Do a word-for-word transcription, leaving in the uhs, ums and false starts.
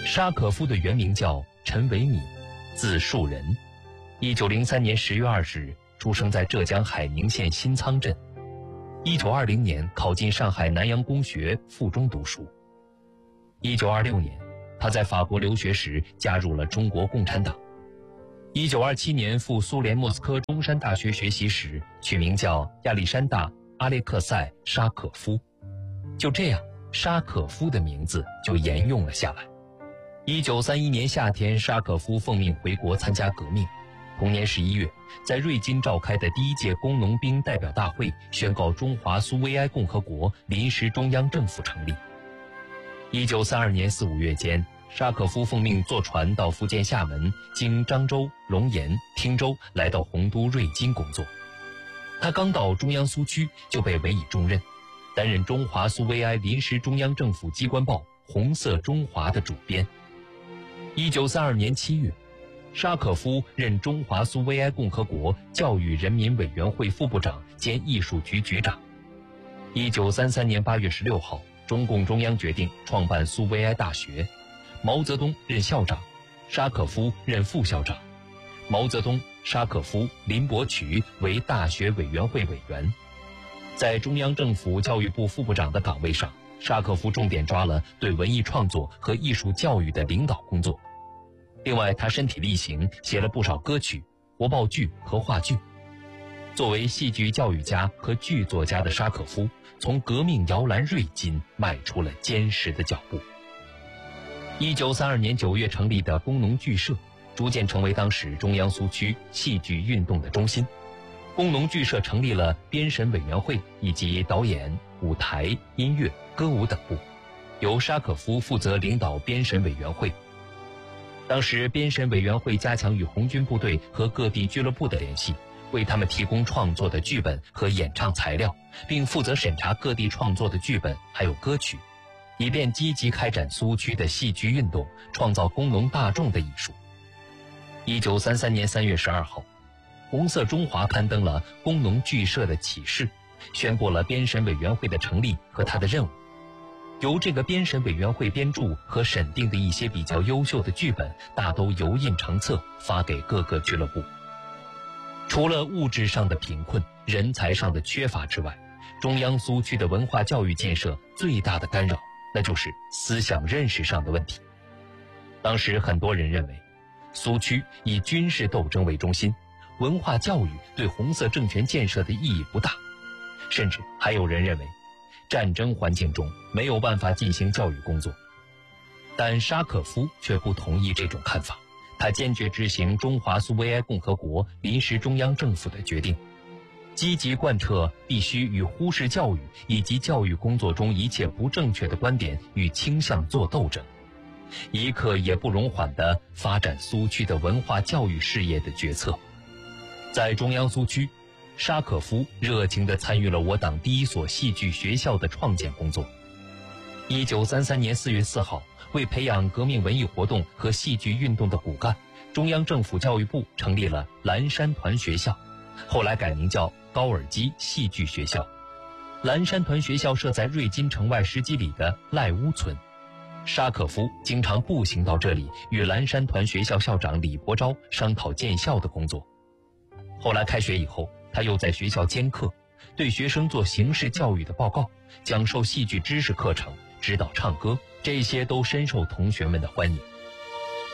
沙可夫的原名叫陈维米，字树人。一九零三年十月二十日出生在浙江海宁县新仓镇。一九二零年考进上海南洋公学附中读书。一九二六年，他在法国留学时加入了中国共产党。一九二七年赴苏联莫斯科中山大学学习时，取名叫亚历山大·阿列克塞·沙可夫。就这样，沙可夫的名字就沿用了下来。一九三一年夏天，沙可夫奉命回国参加革命。同年十一月，在瑞金召开的第一届工农兵代表大会宣告中华苏维埃共和国临时中央政府成立。一九三二年四五月间，沙可夫奉命坐船到福建厦门，经漳州、龙岩、汀州，来到洪都瑞金工作。他刚到中央苏区就被委以重任，担任中华苏维埃临时中央政府机关报《红色中华》的主编。一九三二年七月，沙可夫任中华苏维埃共和国教育人民委员会副部长兼艺术局局长。一九三三年八月十六号，中共中央决定创办苏维埃大学，毛泽东任校长，沙可夫任副校长。毛泽东、沙可夫、林伯渠为大学委员会委员。在中央政府教育部副部长的岗位上，沙可夫重点抓了对文艺创作和艺术教育的领导工作。另外，他身体力行，写了不少歌曲、活报剧和话剧。作为戏剧教育家和剧作家的沙可夫，从革命摇篮瑞金迈出了坚实的脚步。一九三二年九月成立的工农剧社，逐渐成为当时中央苏区戏剧运动的中心。工农剧社成立了编审委员会以及导演、舞台、音乐、歌舞等部，由沙可夫负责领导编审委员会。当时编审委员会加强与红军部队和各地俱乐部的联系，为他们提供创作的剧本和演唱材料，并负责审查各地创作的剧本还有歌曲，以便积极开展苏区的戏剧运动，创造工农大众的艺术。一九三三年三月十二号，红色中华刊登了工农剧社的启事，宣布了编审委员会的成立和它的任务。由这个编审委员会编著和审定的一些比较优秀的剧本，大都油印成册，发给各个俱乐部。除了物质上的贫困、人才上的缺乏之外，中央苏区的文化教育建设最大的干扰，那就是思想认识上的问题。当时很多人认为，苏区以军事斗争为中心，文化教育对红色政权建设的意义不大，甚至还有人认为，战争环境中没有办法进行教育工作。但沙可夫却不同意这种看法，他坚决执行中华苏维埃共和国临时中央政府的决定，积极贯彻必须与忽视教育以及教育工作中一切不正确的观点与倾向作斗争，一刻也不容缓地发展苏区的文化教育事业的决策。在中央苏区，沙可夫热情地参与了我党第一所戏剧学校的创建工作。一九三三年四月四号，为培养革命文艺活动和戏剧运动的骨干，中央政府教育部成立了蓝山团学校，后来改名叫高尔基戏剧学校。蓝山团学校设在瑞金城外十几里的赖屋村。沙可夫经常步行到这里，与蓝山团学校校长李伯钊商讨建校的工作。后来开学以后，他又在学校兼课，对学生做形式教育的报告，讲授戏剧知识课程，指导唱歌，这些都深受同学们的欢迎。